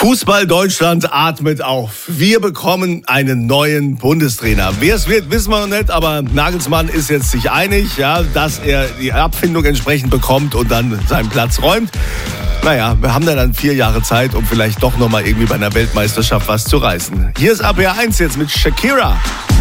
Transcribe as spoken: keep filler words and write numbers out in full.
Fußball Deutschland atmet auf. Wir bekommen einen neuen Bundestrainer. Wer es wird, wissen wir noch nicht, aber Nagelsmann ist jetzt sich einig, ja, dass er die Abfindung entsprechend bekommt und dann seinen Platz räumt. Naja, wir haben dann vier Jahre Zeit, um vielleicht doch nochmal irgendwie bei einer Weltmeisterschaft was zu reißen. Hier ist A P R eins jetzt mit Shakira.